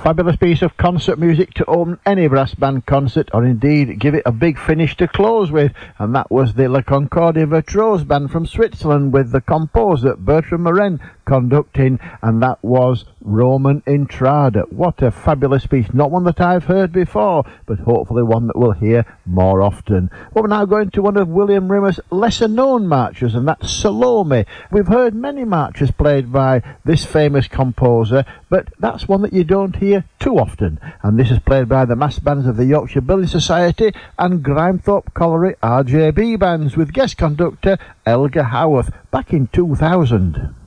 Fabulous piece of concert music to open any brass band concert, or indeed give it a big finish to close with, and that was the La Concordia Virtuose Band from Switzerland with the composer Bertram Morin conducting, and that was Roman Intrada. What a fabulous piece, not one that I've heard before, but hopefully one that we'll hear more often. Well, we're now going to one of William Rimmer's lesser known marches, and that's Salome. We've heard many marches played by this famous composer, but that's one that you don't hear too often, and this is played by the mass bands of the Yorkshire Building Society and Grimethorpe Colliery RJB bands with guest conductor Elgar Howarth back in 2000.